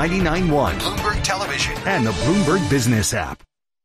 99.1, Bloomberg Television, and the Bloomberg Business app.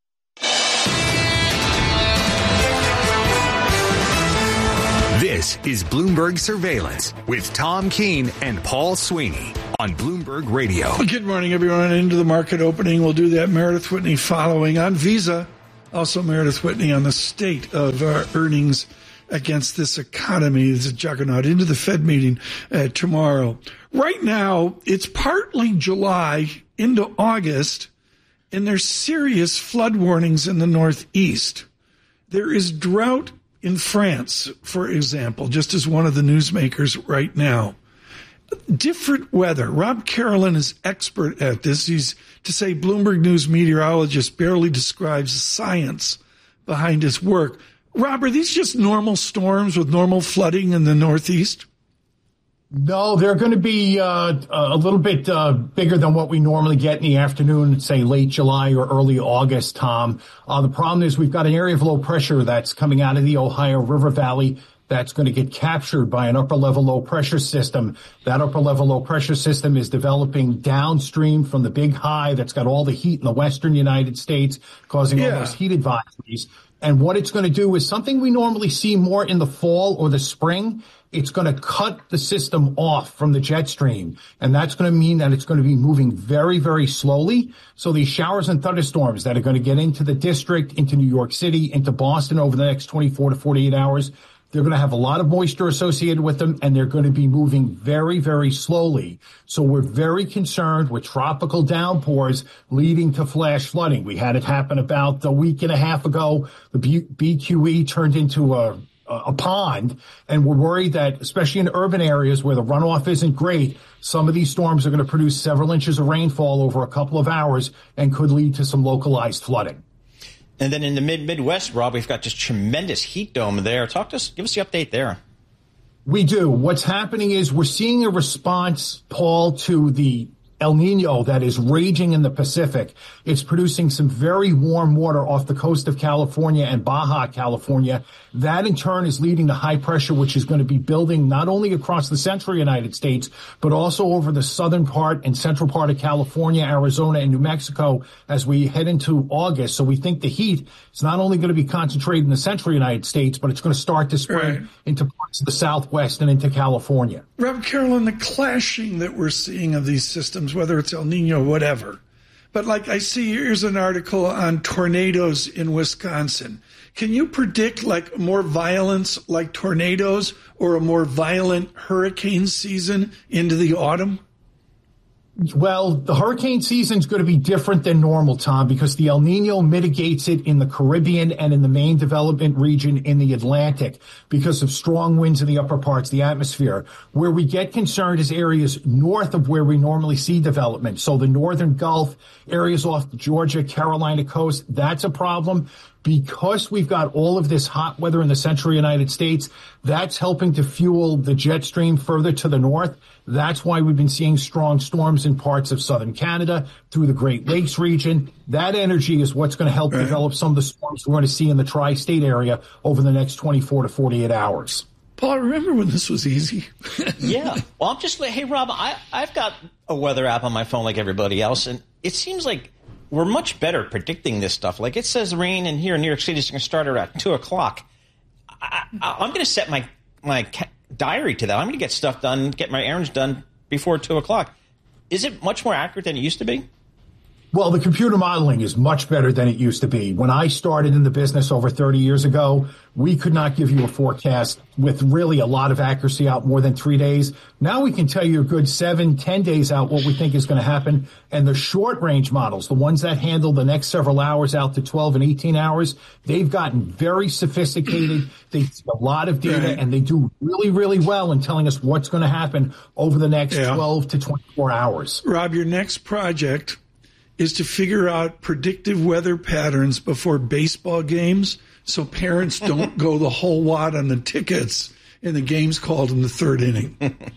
This is Bloomberg Surveillance with Tom Keene and Paul Sweeney on Bloomberg Radio. Good morning, everyone. Into the market opening. We'll do that. Meredith Whitney following on Visa. Also Meredith Whitney on the state of earnings against this economy. This is a juggernaut. Into the Fed meeting tomorrow. Right now, it's partly July into August, and there's serious flood warnings in the Northeast. There is drought in France, for example, just as one of the newsmakers right now. Different weather. Rob Carolyn is expert at this. He's, to say Bloomberg News meteorologist, barely describes the science behind his work. Rob, are these just normal storms with normal flooding in the Northeast? No, they're going to be a little bit bigger than what we normally get in the afternoon, say late July or early August, Tom. The problem is we've got an area of low pressure that's coming out of the Ohio River Valley that's going to get captured by an upper-level low-pressure system. That upper-level low-pressure system is developing downstream from the big high that's got all the heat in the western United States, causing all those heat advisories. And what it's going to do is something we normally see more in the fall or the spring. It's going to cut the system off from the jet stream. And that's going to mean that it's going to be moving very, very slowly. So these showers and thunderstorms that are going to get into the district, into New York City, into Boston over the next 24 to 48 hours, they're going to have a lot of moisture associated with them, and they're going to be moving very, very slowly. So we're very concerned with tropical downpours leading to flash flooding. We had it happen about a week and a half ago. The BQE turned into a pond, and we're worried that, especially in urban areas where the runoff isn't great, some of these storms are going to produce several inches of rainfall over a couple of hours and could lead to some localized flooding. And then in the Midwest, Rob, we've got this tremendous heat dome there. Talk to us, give us the update there. We do. What's happening is we're seeing a response, Paul, to the El Nino that is raging in the Pacific. It's producing some very warm water off the coast of California and Baja California. That in turn is leading to high pressure, which is going to be building not only across the central United States, but also over the southern part and central part of California, Arizona, and New Mexico as we head into August. So we think the heat is not only going to be concentrated in the central United States, but it's going to start to spread into parts of the Southwest and into California. Rob Carolyn, the clashing that we're seeing of these systems, whether it's El Nino, whatever. But like I see, here's an article on tornadoes in Wisconsin. Can you predict like more violence like tornadoes or a more violent hurricane season into the autumn? Well, the hurricane season is going to be different than normal, Tom, because the El Nino mitigates it in the Caribbean and in the main development region in the Atlantic because of strong winds in the upper parts of the atmosphere. Where we get concerned is areas north of where we normally see development. So the northern Gulf, areas off the Georgia, Carolina coast, that's a problem. Because we've got all of this hot weather in the central United States, that's helping to fuel the jet stream further to the north. That's why we've been seeing strong storms in parts of southern Canada, through the Great Lakes region. That energy is what's going to help develop some of the storms we're going to see in the tri-state area over the next 24 to 48 hours. Paul, remember when this was easy? Yeah. Well, I'm just like, hey, Rob, I've got a weather app on my phone like everybody else, and it seems like we're much better at predicting this stuff. Like it says rain in here in New York City is going to start at 2 o'clock. I'm going to set my diary to that. I'm going to get stuff done, get my errands done before 2 o'clock. Is it much more accurate than it used to be? Well, the computer modeling is much better than it used to be. When I started in the business over 30 years ago, we could not give you a forecast with really a lot of accuracy out more than 3 days. Now we can tell you a good 7-10 days out what we think is going to happen. And the short range models, the ones that handle the next several hours out to 12 and 18 hours, they've gotten very sophisticated. They see a lot of data and they do really, really well in telling us what's going to happen over the next 12 to 24 hours. Rob, your next project is to figure out predictive weather patterns before baseball games so parents don't go the whole wad on the tickets and the game's called in the third inning.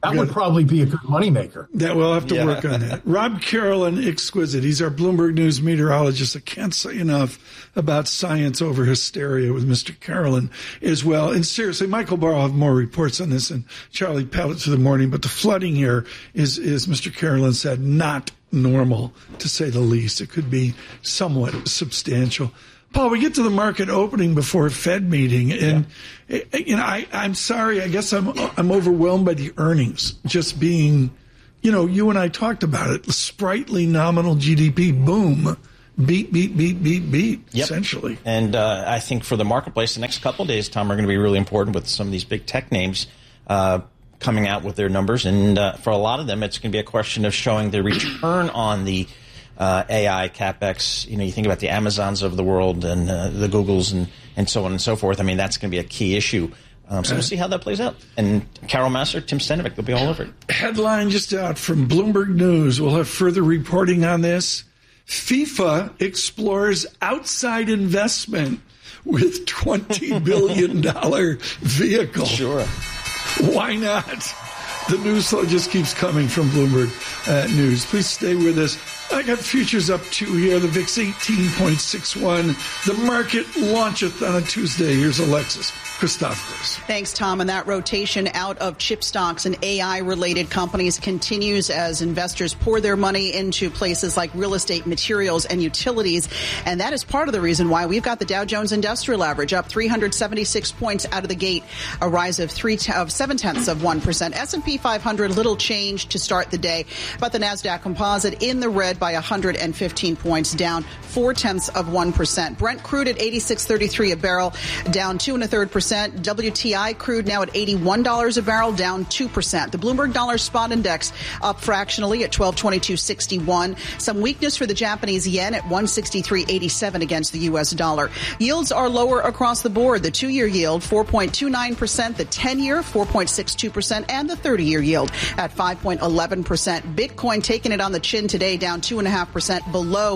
That would probably be a good moneymaker. That we'll have to work on that. Rob Carolyn, exquisite. He's our Bloomberg News meteorologist. I can't say enough about science over hysteria with Mr. Carolyn as well. And seriously, Michael Barr will have more reports on this and Charlie Pellet through the morning. But the flooding here is Mr. Carolyn said, not normal, to say the least. It could be somewhat substantial. Paul, we get to the market opening before Fed meeting, and I'm sorry. I guess I'm overwhelmed by the earnings just being, you and I talked about it. Sprightly nominal GDP, boom, beat, essentially. And I think for the marketplace, the next couple of days, Tom, are going to be really important with some of these big tech names coming out with their numbers, and for a lot of them, it's going to be a question of showing the return on the AI, CapEx, you think about the Amazons of the world and the Googles and so on and so forth. I mean, that's going to be a key issue. So we'll see how that plays out. And Carol Massar, Tim Stenovic, they'll be all over it. Headline just out from Bloomberg News. We'll have further reporting on this. FIFA explores outside investment with $20 billion vehicle. Sure. Why not? The news flow just keeps coming from Bloomberg News. Please stay with us. I got futures up 2 here. The VIX 18.61. The market launcheth on a Tuesday. Here's Alexis Christoforous. Thanks, Tom. And that rotation out of chip stocks and AI-related companies continues as investors pour their money into places like real estate, materials, and utilities. And that is part of the reason why we've got the Dow Jones Industrial Average up 376 points out of the gate, a rise of 0.7%. S&P 500, little change to start the day. But the NASDAQ Composite in the red by 115 points, down 0.4%. Brent crude at $86.33 a barrel, down 2 1/3%. WTI crude now at $81 a barrel, down 2%. The Bloomberg Dollar Spot Index up fractionally at 1222.61. Some weakness for the Japanese yen at 163.87 against the U.S. dollar. Yields are lower across the board. The 2-year yield 4.29%, the 10-year 4.62%, and the 30-year yield at 5.11%. Bitcoin taking it on the chin today, down 2.5% below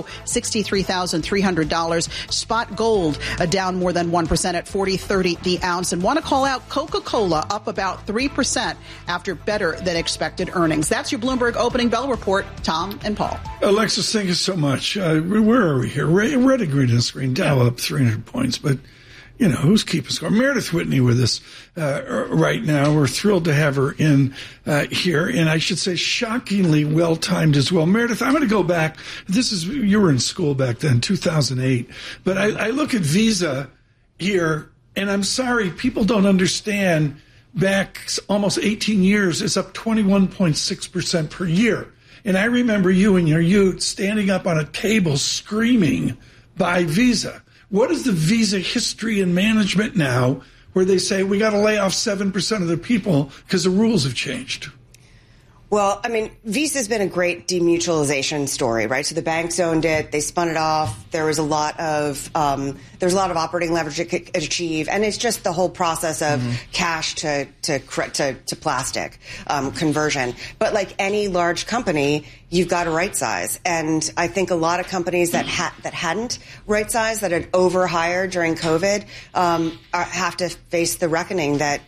$63,300. Spot gold down more than 1% at $40.30 the ounce. And want to call out Coca-Cola up about 3% after better than expected earnings. That's your Bloomberg Opening Bell Report. Tom and Paul. Alexis, thank you so much. Where are we here? Red and green on the screen. Dow up 300 points, but who's keeping score? Meredith Whitney with us right now. We're thrilled to have her in here, and I should say shockingly well-timed as well. Meredith, I'm going to go back. You were in school back then, 2008. But I look at Visa here, and I'm sorry, people don't understand. Back almost 18 years, it's up 21.6% per year. And I remember you in your youth standing up on a table screaming, buy Visa. What is the Visa history and management now where they say we got to lay off 7% of the people because the rules have changed? Well, I mean, Visa's been a great demutualization story, right? So the banks owned it, they spun it off. There was a lot of operating leverage it could achieve, and it's just the whole process of cash to plastic conversion. But like any large company, you've got to right size, and I think a lot of companies that hadn't right sized, that had overhired during COVID, have to face the reckoning that.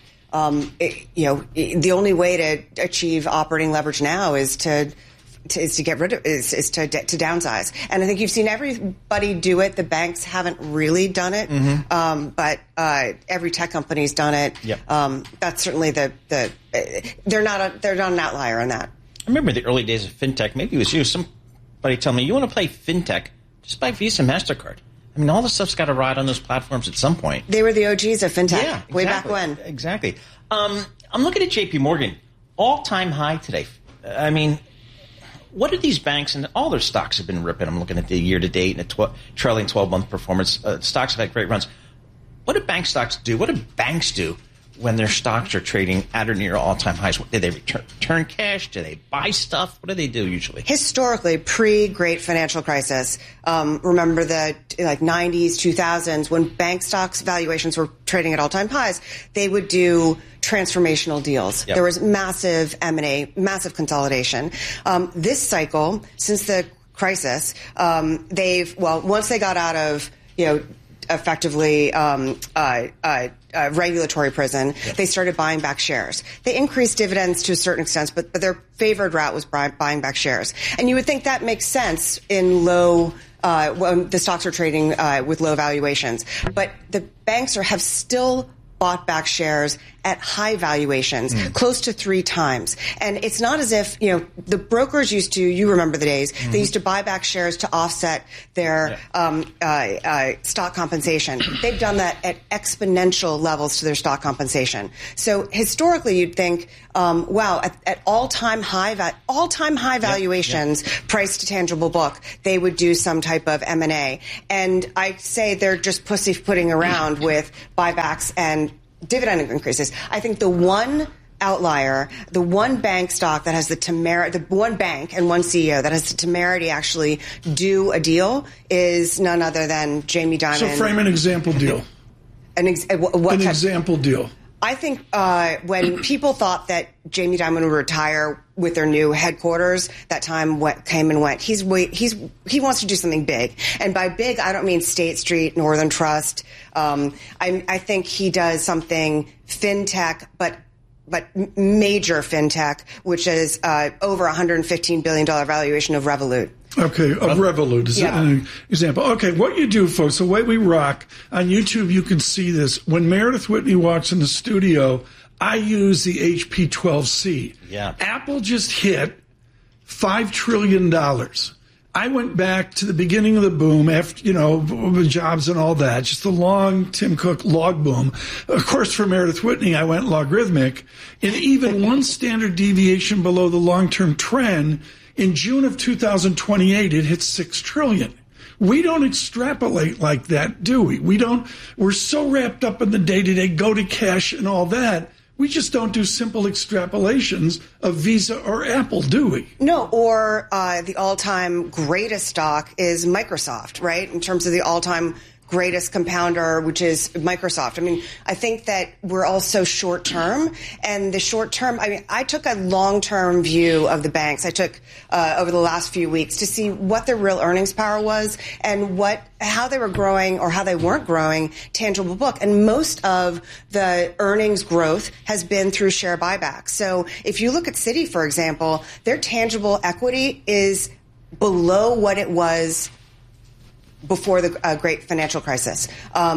The only way to achieve operating leverage now is to get rid of to downsize. And I think you've seen everybody do it. The banks haven't really done it, but every tech company's done it. Yep. That's certainly they're not an outlier on that. I remember the early days of fintech. Maybe it was you. Somebody tell me, you want to play fintech? Just buy Visa, MasterCard. I mean, all the stuff's got to ride on those platforms at some point. They were the OGs of fintech, yeah, exactly. Way back when. Exactly. I'm looking at J.P. Morgan, all-time high today. I mean, what are these banks, and all their stocks have been ripping. I'm looking at the year-to-date and a trailing 12-month performance. Stocks have had great runs. What do bank stocks do? What do banks do when their stocks are trading at or near all-time highs? Do they return cash? Do they buy stuff? What do they do usually? Historically, pre-Great Financial Crisis, remember the 90s, 2000s, when bank stocks valuations were trading at all-time highs, they would do transformational deals. Yep. There was massive M&A, massive consolidation. This cycle, since the crisis, once they got out of, effectively regulatory prison, they started buying back shares. They increased dividends to a certain extent, but their favored route was buying back shares. And you would think that makes sense in low when the stocks are trading with low valuations. But the banks have still bought back shares at high valuations, close to 3 times. And it's not as if, the brokers used to, you remember the days, they used to buy back shares to offset their stock compensation. They've done that at exponential levels to their stock compensation. So historically, you'd think, wow, at all-time high valuations, price to tangible book, they would do some type of M&A. And I say they're just pussyfooting around with buybacks and dividend increases. I think the one outlier, the one bank stock that has the temerity, the one bank and one CEO that has the temerity actually do a deal is none other than Jamie Dimon. So frame an example deal. An example deal. I think when people thought that Jamie Dimon would retire with their new headquarters, that time came and went. He wants to do something big, and by big, I don't mean State Street, Northern Trust. I think he does something fintech, but major fintech, which is over $115 billion valuation of Revolut. Okay, of Revolut is an example. Okay, what you do, folks, the way we rock, on YouTube you can see this. When Meredith Whitney walks in the studio, I use the HP 12C. Yeah. Apple just hit $5 trillion. I went back to the beginning of the boom after, Jobs and all that, just the long Tim Cook log boom. Of course, for Meredith Whitney, I went logarithmic. And even one standard deviation below the long-term trend, in June of 2028, it hit $6 trillion. We don't extrapolate like that, do we? We're so wrapped up in the day-to-day, go to cash and all that. We just don't do simple extrapolations of Visa or Apple, do we? No, or the all-time greatest stock is Microsoft, right? In terms of the all-time greatest compounder, which is Microsoft. I mean, I think that we're all so short-term, and the short-term, I took a long-term view of the banks. I took over the last few weeks to see what their real earnings power was and how they were growing or how they weren't growing tangible book. And most of the earnings growth has been through share buybacks. So if you look at Citi, for example, their tangible equity is below what it was before the great financial crisis.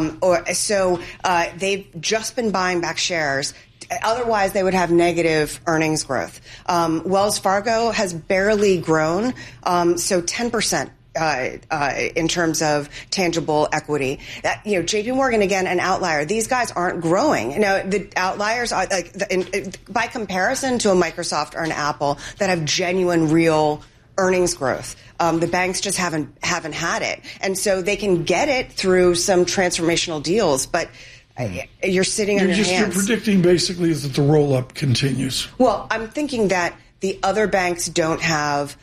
They've just been buying back shares. Otherwise, they would have negative earnings growth. Wells Fargo has barely grown, so 10%. In terms of tangible equity, JP Morgan, again, an outlier. These guys aren't growing. Now, the outliers are by comparison to a Microsoft or an Apple that have genuine, real earnings growth. The banks just haven't had it, and so they can get it through some transformational deals, but you're sitting on your hands. You're predicting basically is that the roll up continues. Well, I'm thinking that the other banks don't have.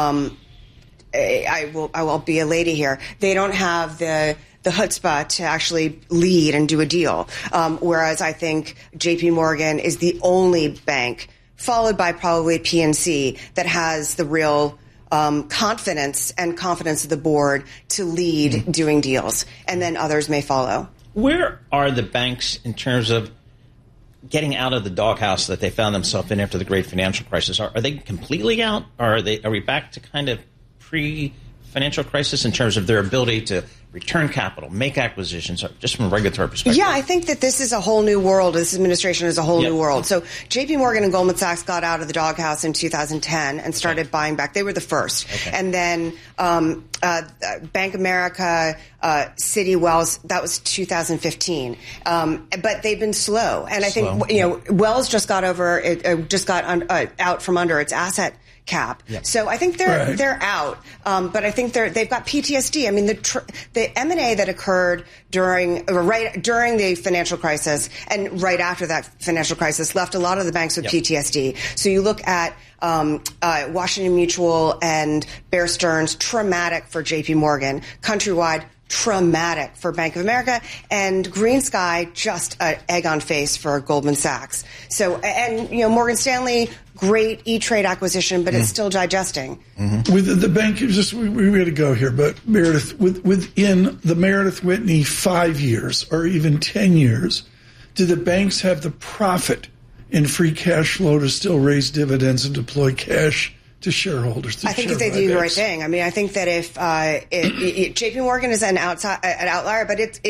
I will be a lady here. They don't have the chutzpah to actually lead and do a deal. Whereas I think JP Morgan is the only bank, followed by probably PNC, that has the real confidence of the board to lead doing deals. And then others may follow. Where are the banks in terms of getting out of the doghouse that they found themselves in after the great financial crisis? Are they completely out? Or are we back to kind of pre-financial crisis in terms of their ability to return capital, make acquisitions, just from a regulatory perspective? Yeah, I think that this is a whole new world. This administration is a whole new world. So JP Morgan and Goldman Sachs got out of the doghouse in 2010 and started buying back. They were the first. Okay. And then Bank of America, Citi, Wells, that was 2015. But they've been slow. And I think, Wells just got out from under its asset cap. Yep. So I think they're out, but I think they've got PTSD. I mean, the M&A that occurred during the financial crisis and right after that financial crisis left a lot of the banks with PTSD. So you look at Washington Mutual and Bear Stearns, traumatic for JP Morgan. Countrywide, traumatic for Bank of America, and GreenSky, just an egg on face for Goldman Sachs. So, and Morgan Stanley, great E-Trade acquisition, but it's still digesting. Mm-hmm. With the bank, we got to go here, but Meredith, within the Meredith Whitney 5 years or even 10 years, do the banks have the profit in free cash flow to still raise dividends and deploy cash to shareholders? I think if they do the right thing. I mean, I think that if J.P. Morgan is an outlier, but if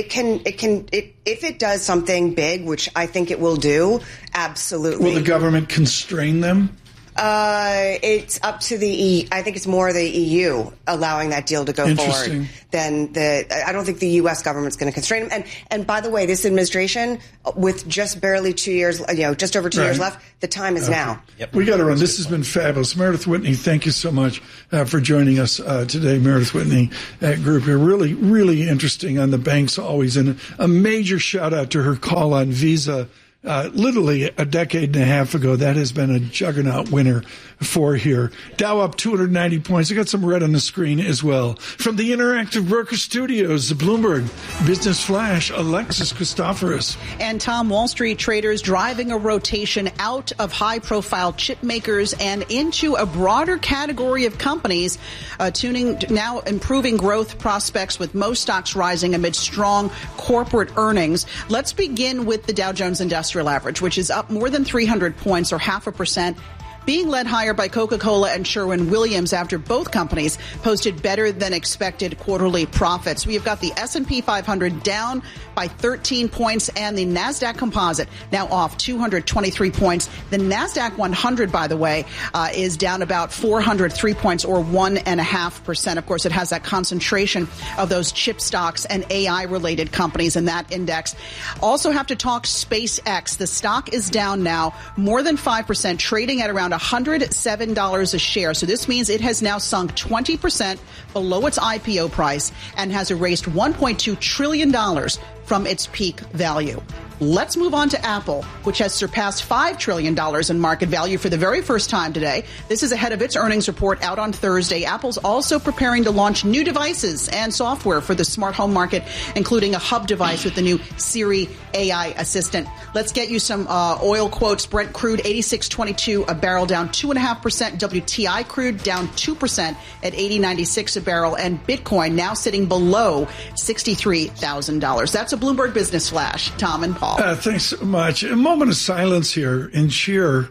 it does something big, which I think it will do, absolutely. Will the government constrain them? It's up to I think it's more the EU allowing that deal to go forward than I don't think the U.S. government's going to constrain them. And by the way, this administration, with just barely 2 years, just over 2 years left, the time is now. Yep. We got to run. This has been fabulous. Meredith Whitney, thank you so much for joining us today. Meredith Whitney at Group here. Really, really interesting on the banks always. And a major shout out to her call on Visa. Literally a decade and a half ago, that has been a juggernaut winner for here. Dow up 290 points. I got some red on the screen as well. From the Interactive Broker Studios, the Bloomberg Business Flash, Alexis Christoforous. And Tom, Wall Street traders driving a rotation out of high-profile chip makers and into a broader category of companies, now improving growth prospects with most stocks rising amid strong corporate earnings. Let's begin with the Dow Jones Industrial Average, which is up more than 300 points or 0.5%, being led higher by Coca-Cola and Sherwin-Williams after both companies posted better than expected quarterly profits. We have got the S&P 500 down by 13 points and the NASDAQ Composite now off 223 points. The NASDAQ 100, by the way, is down about 403 points or 1.5%. Of course, it has that concentration of those chip stocks and AI-related companies in that index. Also have to talk SpaceX. The stock is down now more than 5%, trading at around $107 a share. So this means it has now sunk 20% below its IPO price and has erased $1.2 trillion from its peak value. Let's move on to Apple, which has surpassed $5 trillion in market value for the very first time today. This is ahead of its earnings report out on Thursday. Apple's also preparing to launch new devices and software for the smart home market, including a hub device with the new Siri AI assistant. Let's get you some oil quotes. Brent crude, $86.22 a barrel, down 2.5%. WTI crude down 2% at $80.96 a barrel. And Bitcoin now sitting below $63,000. That's a Bloomberg Business Flash. Tom and Paul. Thanks so much. A moment of silence here in cheer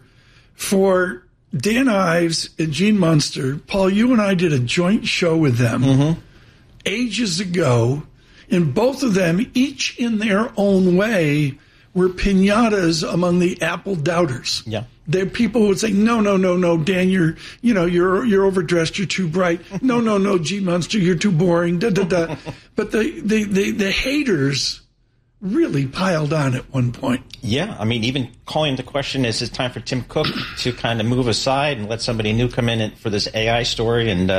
for Dan Ives and Gene Munster. Paul, you and I did a joint show with them ages ago, and both of them, each in their own way, were piñatas among the Apple doubters. Yeah. There are people who would say, no, Dan, you're overdressed, you're too bright. No, Gene Munster, you're too boring. But the haters really piled on at one point. Yeah, I mean, even calling the question, is it time for Tim Cook to kind of move aside and let somebody new come in for this AI story? And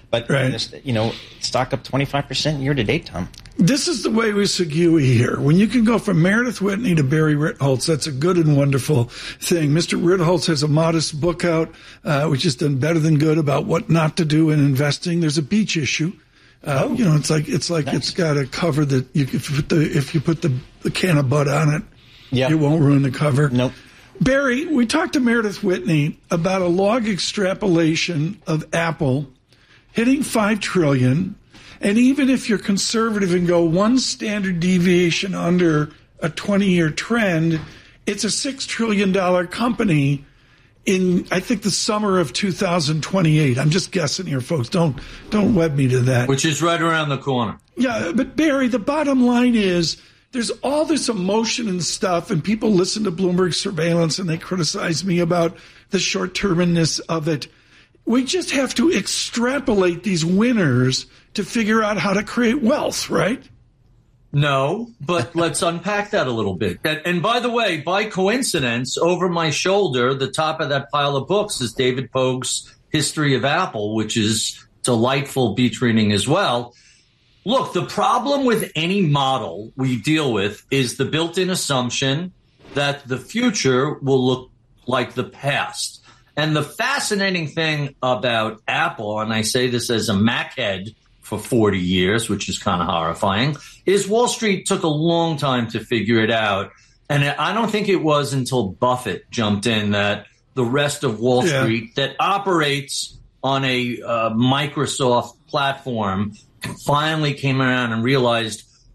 stock up 25% year to date, Tom. This is the way we segue here. When you can go from Meredith Whitney to Barry Ritholtz, that's a good and wonderful thing. Mr. Ritholtz has a modest book out, which has done better than good about what not to do in investing. There's a beach issue. It's like nice. It's got a cover that if you put the can of Bud on it, it won't ruin the cover. Nope. Barry, we talked to Meredith Whitney about a log extrapolation of Apple hitting $5 trillion, and even if you're conservative and go one standard deviation under a 20-year trend, it's a $6 trillion company in, I think, the summer of 2028. I'm just guessing here, folks. Don't web me to that. Which is right around the corner. Yeah, but Barry, the bottom line is there's all this emotion and stuff, and people listen to Bloomberg Surveillance and they criticize me about the short-termness of it. We just have to extrapolate these winners to figure out how to create wealth, right? No, but let's unpack that a little bit. And by the way, by coincidence, over my shoulder, the top of that pile of books is David Pogue's History of Apple, which is delightful beach reading as well. Look, the problem with any model we deal with is the built-in assumption that the future will look like the past. And the fascinating thing about Apple, and I say this as a Mac head for 40 years, which is kind of horrifying, is Wall Street took a long time to figure it out. And I don't think it was until Buffett jumped in that the rest of Wall Street that operates on a Microsoft platform finally came around and realized,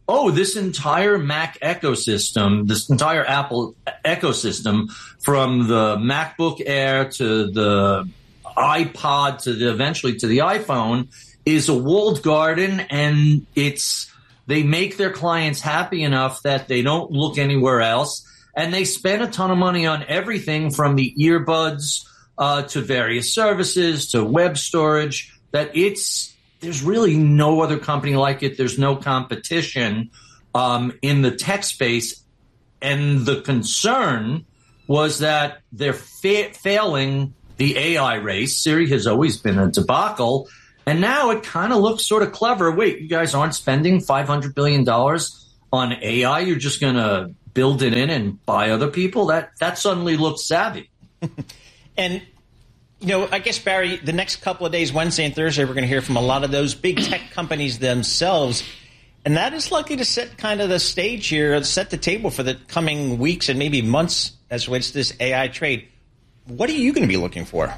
this entire Mac ecosystem, this entire Apple ecosystem, from the MacBook Air to the iPod to eventually to the iPhone, is a walled garden, and they make their clients happy enough that they don't look anywhere else, and they spend a ton of money on everything from the earbuds to various services to web storage. There's really no other company like it. There's no competition in the tech space, and the concern was that they're failing the AI race. Siri has always been a debacle. And now it kind of looks sort of clever. Wait, you guys aren't spending $500 billion on AI? You're just going to build it in and buy other people? That suddenly looks savvy. And, I guess, Barry, the next couple of days, Wednesday and Thursday, we're going to hear from a lot of those big tech companies themselves. And that is likely to set kind of the stage here, set the table for the coming weeks and maybe months as relates to this AI trade. What are you going to be looking for?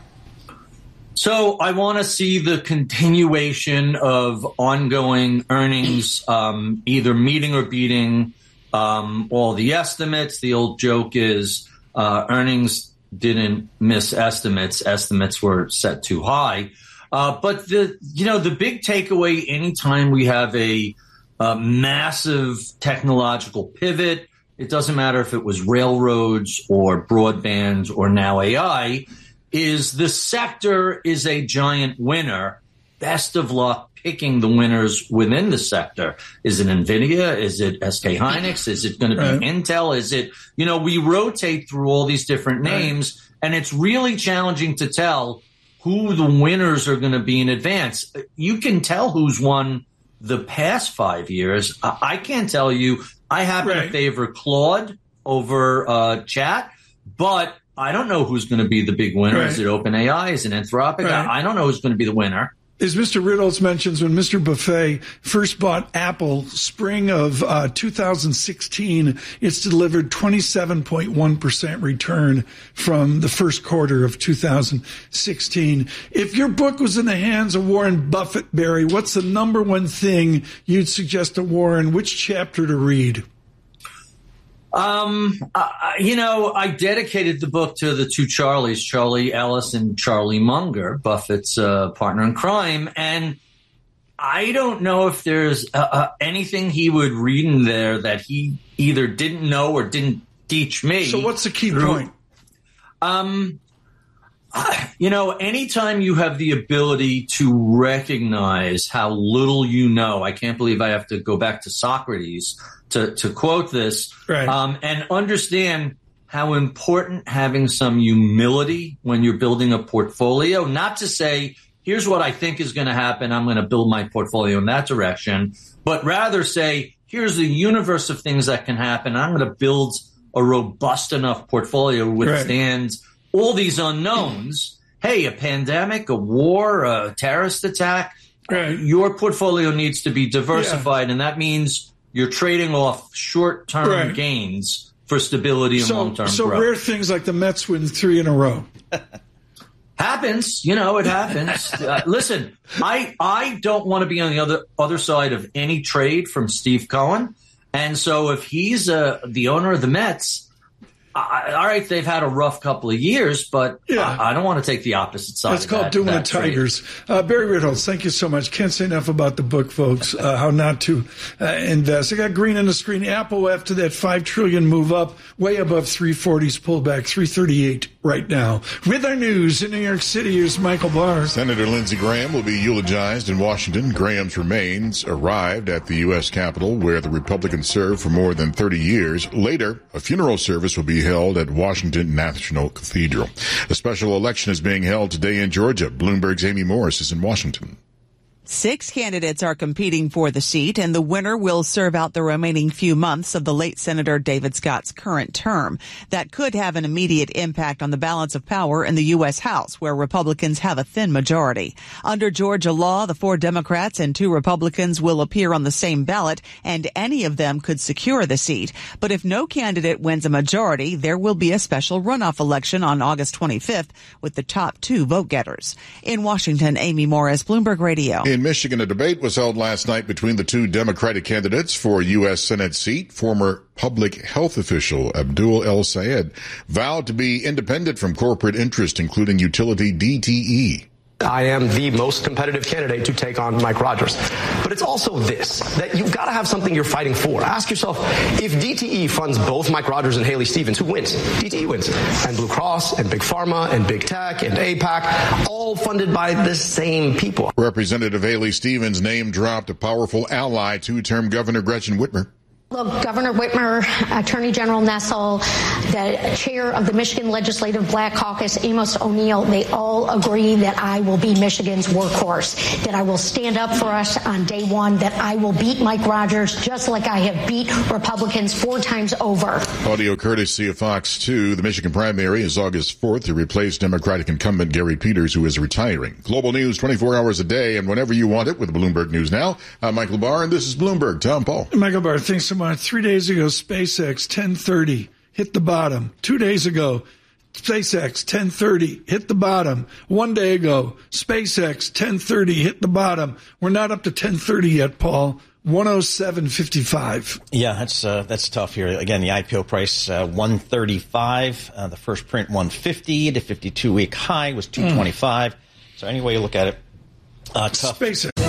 So I want to see the continuation of ongoing earnings, either meeting or beating all the estimates. The old joke is earnings didn't miss estimates. Estimates were set too high. But the big takeaway anytime we have a massive technological pivot, it doesn't matter if it was railroads or broadband or now AI, is the sector is a giant winner. Best of luck picking the winners within the sector. Is it NVIDIA? Is it SK Hynix? Is it going to be Intel? Is it, we rotate through all these different names, and it's really challenging to tell who the winners are going to be in advance. You can tell who's won the past 5 years. I can't tell you. I happen to favor Claude over Chat, but I don't know who's going to be the big winner. Is it OpenAI? Is it Anthropic? I don't know who's going to be the winner. As Mr. Riddles mentions, when Mr. Buffet first bought Apple, spring of 2016, it's delivered 27.1% return from the first quarter of 2016. If your book was in the hands of Warren Buffett, Barry, what's the number one thing you'd suggest to Warren? Which chapter to read? I dedicated the book to the two Charlies, Charlie Ellis and Charlie Munger, Buffett's partner in crime. And I don't know if there's anything he would read in there that he either didn't know or didn't teach me. So what's the key point? Anytime you have the ability to recognize how little you know, I can't believe I have to go back to Socrates to quote this, and understand how important having some humility when you're building a portfolio, not to say, here's what I think is going to happen, I'm going to build my portfolio in that direction, but rather say, here's the universe of things that can happen. I'm going to build a robust enough portfolio to withstand all these unknowns. Hey, a pandemic, a war, a terrorist attack, your portfolio needs to be diversified, and that means you're trading off short-term gains for stability and long-term growth. So rare things like the Mets win 3 in a row. Happens. It happens. Listen, I don't want to be on the other side of any trade from Steve Cohen. And so if he's the owner of the Mets, all right, they've had a rough couple of years, but I don't want to take the opposite side. That's called doing the Tigers. Barry Ritholtz, thank you so much. Can't say enough about the book, folks, how not to invest. I got green on the screen. Apple, after that $5 trillion move up, way above 340's pullback, 338 right now. With our news in New York City, here's Michael Barr. Senator Lindsey Graham will be eulogized in Washington. Graham's remains arrived at the U.S. Capitol, where the Republicans served for more than 30 years. Later, a funeral service will be held at Washington National Cathedral. A special election is being held today in Georgia. Bloomberg's Amy Morris is in Washington. 6 candidates are competing for the seat, and the winner will serve out the remaining few months of the late Senator David Scott's current term. That could have an immediate impact on the balance of power in the U.S. House, where Republicans have a thin majority. Under Georgia law, the 4 Democrats and 2 Republicans will appear on the same ballot, and any of them could secure the seat. But if no candidate wins a majority, there will be a special runoff election on August 25th with the top 2 vote-getters. In Washington, Amy Morris, Bloomberg Radio. In Michigan, a debate was held last night between the two Democratic candidates for a U.S. Senate seat. Former public health official Abdul El Sayed vowed to be independent from corporate interest, including utility DTE. I am the most competitive candidate to take on Mike Rogers. But it's also this, that you've got to have something you're fighting for. Ask yourself, if DTE funds both Mike Rogers and Haley Stevens, who wins? DTE wins. And Blue Cross and Big Pharma and Big Tech and AIPAC, all funded by the same people. Representative Haley Stevens name dropped a powerful ally, two-term Governor Gretchen Whitmer. Look, Governor Whitmer, Attorney General Nessel, the chair of the Michigan Legislative Black Caucus, Amos O'Neill, they all agree that I will be Michigan's workhorse, that I will stand up for us on day one, that I will beat Mike Rogers just like I have beat Republicans 4 times over. Audio courtesy of Fox 2. The Michigan primary is August 4th to replace Democratic incumbent Gary Peters, who is retiring. Global news 24 hours a day and whenever you want it with Bloomberg News Now. I'm Michael Barr, and this is Bloomberg. Tom Paul. Michael Barr, thanks so much. 3 days ago, SpaceX 1030 hit the bottom. 2 days ago, SpaceX 1030 hit the bottom. 1 day ago, SpaceX 1030 hit the bottom. We're not up to 1030 yet, Paul. 107.55. Yeah, that's tough here. Again, the IPO price 135. The first print 150. The 52-week high was 225. So any way you look at it, tough. SpaceX.